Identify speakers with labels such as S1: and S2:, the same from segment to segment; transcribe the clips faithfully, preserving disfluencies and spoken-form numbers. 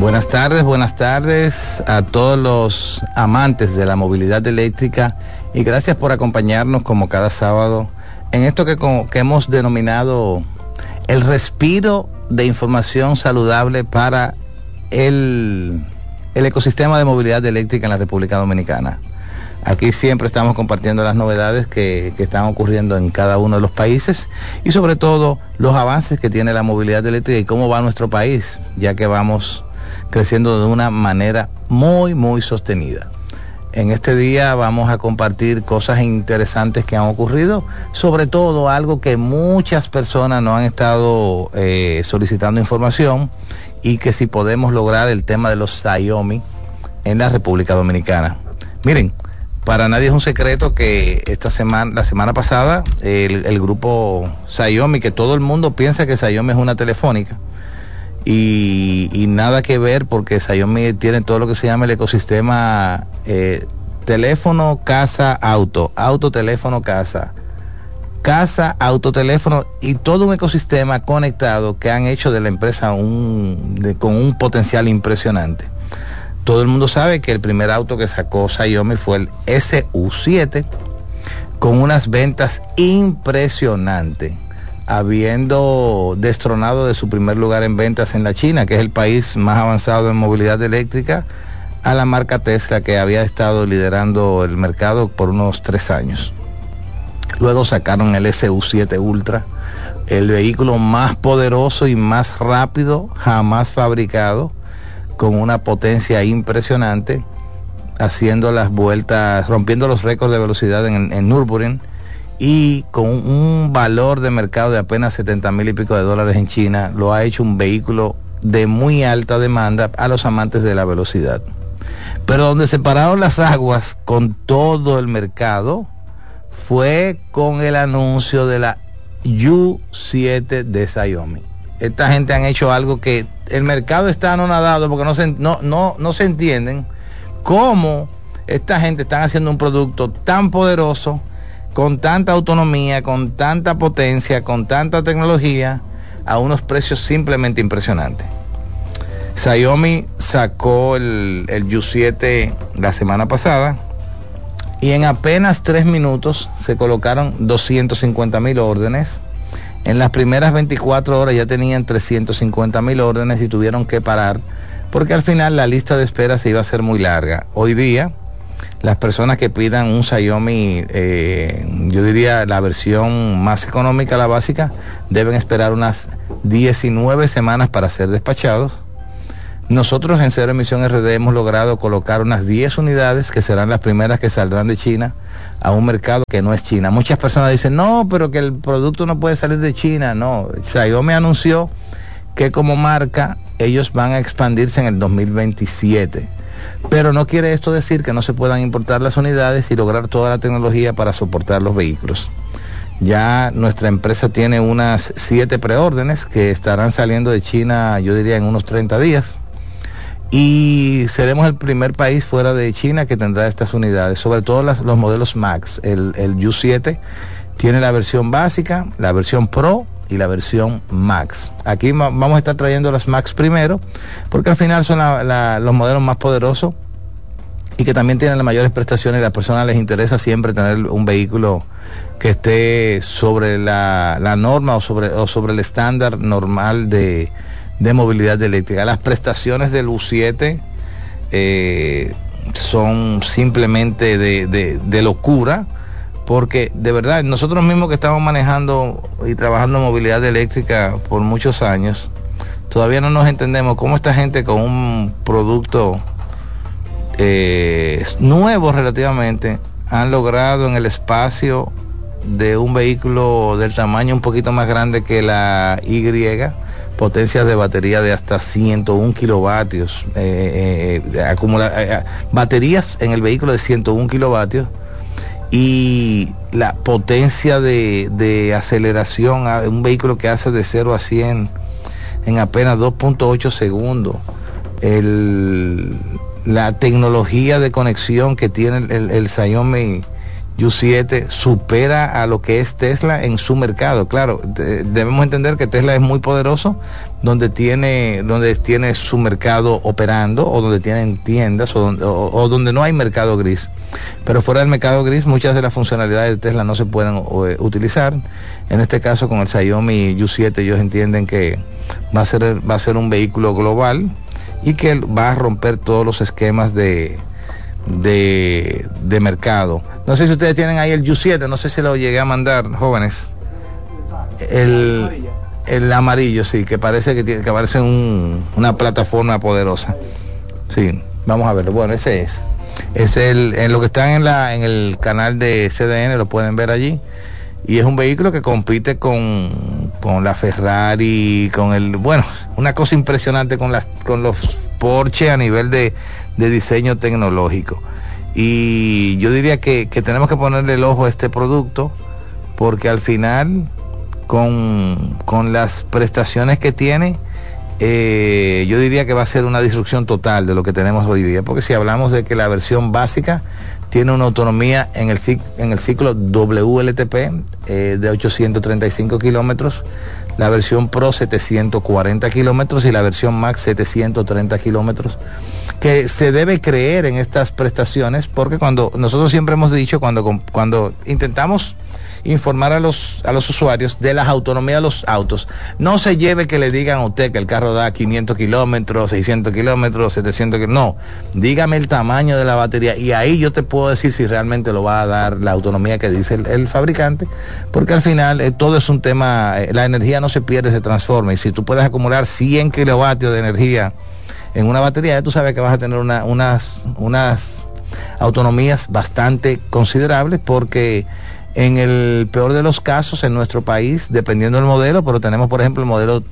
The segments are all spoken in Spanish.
S1: Buenas tardes, buenas tardes a todos los amantes de la movilidad eléctrica y gracias por acompañarnos como cada sábado en esto que, que hemos denominado el respiro de información saludable para el, el ecosistema de movilidad eléctrica en la República Dominicana. Aquí siempre estamos compartiendo las novedades que, que están ocurriendo en cada uno de los países y sobre todo los avances que tiene la movilidad eléctrica y cómo va nuestro país, ya que vamos creciendo de una manera muy, muy sostenida. En este día vamos a compartir cosas interesantes que han ocurrido, sobre todo algo que muchas personas nos han estado eh, solicitando información y que si podemos lograr el tema de los Xiaomi en la República Dominicana. Miren, para nadie es un secreto que esta semana, la semana pasada, el, el grupo Xiaomi, que todo el mundo piensa que Xiaomi es una telefónica, y, y nada que ver porque Xiaomi tiene todo lo que se llama el ecosistema eh, teléfono, casa, auto, auto, teléfono, casa, casa, auto, teléfono y todo un ecosistema conectado que han hecho de la empresa un, de, con un potencial impresionante. Todo el mundo sabe que el primer auto que sacó Xiaomi fue el S U siete con unas ventas impresionantes, habiendo destronado de su primer lugar en ventas en la China, que es el país más avanzado en movilidad eléctrica, a la marca Tesla, que había estado liderando el mercado por unos tres años. Luego sacaron el S U siete Ultra, el vehículo más poderoso y más rápido jamás fabricado, con una potencia impresionante, haciendo las vueltas, rompiendo los récords de velocidad en, en Nürburgring, y con un valor de mercado de apenas setenta mil y pico de dólares en China, lo ha hecho un vehículo de muy alta demanda a los amantes de la velocidad. Pero donde se pararon las aguas con todo el mercado fue con el anuncio de la U siete de Xiaomi. Esta gente han hecho algo que el mercado está anonadado porque no se, no, no, no se entienden cómo esta gente está haciendo un producto tan poderoso, con tanta autonomía, con tanta potencia, con tanta tecnología, a unos precios simplemente impresionantes. Xiaomi sacó el, el U siete la semana pasada y en apenas tres minutos se colocaron doscientas cincuenta mil órdenes. En las primeras veinticuatro horas ya tenían trescientas cincuenta mil órdenes y tuvieron que parar porque al final la lista de espera se iba a hacer muy larga. Hoy día, las personas que pidan un Xiaomi, eh, yo diría la versión más económica, la básica, deben esperar unas diecinueve semanas para ser despachados. Nosotros en Cero Emisión R D hemos logrado colocar unas diez unidades que serán las primeras que saldrán de China a un mercado que no es China. Muchas personas dicen, no, pero que el producto no puede salir de China. No, Xiaomi anunció que como marca ellos van a expandirse en el dos mil veintisiete. Pero no quiere esto decir que no se puedan importar las unidades y lograr toda la tecnología para soportar los vehículos. Ya nuestra empresa tiene unas siete preórdenes que estarán saliendo de China, yo diría, en unos treinta días. Y seremos el primer país fuera de China que tendrá estas unidades, sobre todo las, los modelos Max. El, el U siete tiene la versión básica, la versión Pro y la versión Max. Aquí vamos a estar trayendo las Max primero, porque al final son la, la, los modelos más poderosos y que también tienen las mayores prestaciones. A las personas les interesa siempre tener un vehículo que esté sobre la, la norma o sobre, o sobre el estándar normal de, de movilidad eléctrica. Las prestaciones del U siete eh, son simplemente de, de, de locura, porque de verdad nosotros mismos que estamos manejando y trabajando en movilidad eléctrica por muchos años, todavía no nos entendemos cómo esta gente con un producto eh, nuevo relativamente han logrado en el espacio de un vehículo del tamaño un poquito más grande que la Y, potencias de batería de hasta ciento uno kilovatios, eh, eh, acumula, eh, baterías en el vehículo de ciento uno kilovatios, y la potencia de, de aceleración, un vehículo que hace de cero a cien en apenas dos punto ocho segundos, el, la tecnología de conexión que tiene el, el, el Xiaomi U siete supera a lo que es Tesla en su mercado. Claro, de, debemos entender que Tesla es muy poderoso donde tiene, donde tiene su mercado operando, o donde tienen tiendas, o donde, o, o donde no hay mercado gris. Pero fuera del mercado gris, muchas de las funcionalidades de Tesla no se pueden o, eh, utilizar. En este caso, con el Xiaomi U siete, ellos entienden que va a ser, va a ser un vehículo global y que va a romper todos los esquemas de De, de mercado. No sé si ustedes tienen ahí el U siete, no sé si lo llegué a mandar, jóvenes. El, el amarillo, sí, que parece que tiene, que parece un, una plataforma poderosa. Sí, vamos a verlo. Bueno, ese es. Es el, en lo que están en la, en el canal de C D N, lo pueden ver allí. Y es un vehículo que compite con, con la Ferrari, con el, bueno, una cosa impresionante con las, con los Porsche a nivel de, de diseño tecnológico. Y yo diría que, que tenemos que ponerle el ojo a este producto, porque al final, con, con las prestaciones que tiene, eh, yo diría que va a ser una disrupción total de lo que tenemos hoy día, porque si hablamos de que la versión básica tiene una autonomía en el, en el ciclo W L T P eh, de ochocientos treinta y cinco kilómetros, la versión Pro setecientos cuarenta kilómetros y la versión Max setecientos treinta kilómetros, que se debe creer en estas prestaciones, porque cuando nosotros siempre hemos dicho, cuando, cuando intentamos informar a los, a los usuarios de las autonomías de los autos, no se lleve que le digan a usted que el carro da quinientos kilómetros, seiscientos kilómetros, setecientos kilómetros, no, dígame el tamaño de la batería y ahí yo te puedo decir si realmente lo va a dar la autonomía que dice el, el fabricante, porque al final eh, todo es un tema, eh, la energía no se pierde, se transforma, y si tú puedes acumular cien kilovatios de energía en una batería, ya tú sabes que vas a tener una, unas, unas autonomías bastante considerables, porque en el peor de los casos en nuestro país, dependiendo del modelo, pero tenemos por ejemplo el modelo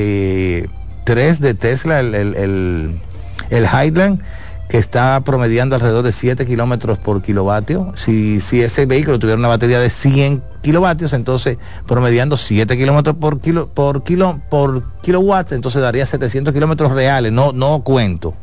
S1: eh, tres de Tesla, el, el, el, el Highland, que está promediando alrededor de siete kilómetros por kilovatio. Si, si ese vehículo tuviera una batería de cien kilovatios, entonces promediando siete kilómetros por kilo, por kilo, por kilowatts, entonces daría setecientos kilómetros reales, no, no cuento.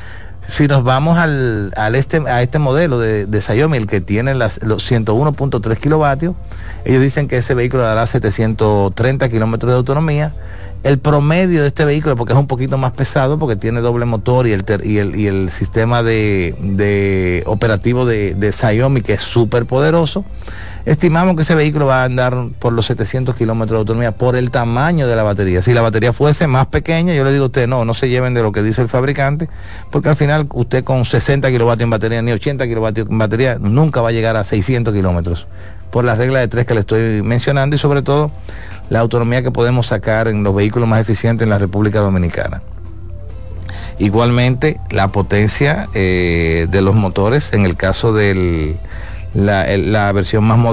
S1: Si nos vamos al, al este, a este modelo de, de Xiaomi, el que tiene las, los ciento uno punto tres kilovatios, ellos dicen que ese vehículo dará setecientos treinta kilómetros de autonomía. El promedio de este vehículo, porque es un poquito más pesado, porque tiene doble motor y el, ter, y el, y el sistema de, de operativo de, de Xiaomi, que es súper poderoso, estimamos que ese vehículo va a andar por los setecientos kilómetros de autonomía por el tamaño de la batería. Si la batería fuese más pequeña, yo le digo a usted, no, no se lleven de lo que dice el fabricante, porque al final usted con sesenta kilovatios en batería, ni ochenta kilovatios en batería, nunca va a llegar a seiscientos kilómetros, por la regla de tres que le estoy mencionando, y sobre todo la autonomía que podemos sacar en los vehículos más eficientes en la República Dominicana. Igualmente, la potencia eh, de los motores, en el caso de la, la versión más moderna,